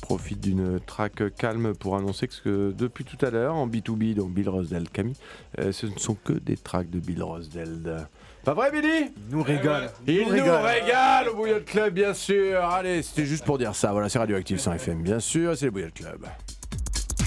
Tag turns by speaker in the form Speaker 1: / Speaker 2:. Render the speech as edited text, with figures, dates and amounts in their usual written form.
Speaker 1: profite d'une track calme pour annoncer que depuis tout à l'heure, en B2B, donc Bill Rosdell, Camille, ce ne sont que des tracks de Bill Rosdell. Pas vrai, Billy?
Speaker 2: Il nous régale.
Speaker 1: Il nous régale au Bouillotte Club, bien sûr. Allez, c'était juste pour dire ça. Voilà, c'est Radioactive 100 FM, bien sûr, c'est le Bouillotte Club.